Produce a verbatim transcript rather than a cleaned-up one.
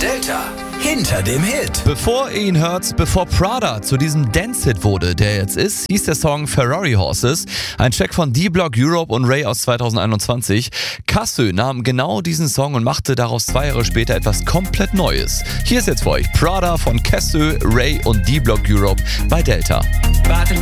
Delta hinter dem Hit. Bevor ihr ihn hört, bevor Prada zu diesem Dance-Hit wurde, der jetzt ist, hieß der Song Ferrari Horses. Ein Track von D-Block Europe und Ray aus zweitausendeinundzwanzig. Cassö nahm genau diesen Song und machte daraus zwei Jahre später etwas komplett Neues. Hier ist jetzt für euch Prada von Cassö, Ray und D-Block Europe bei Delta. Warte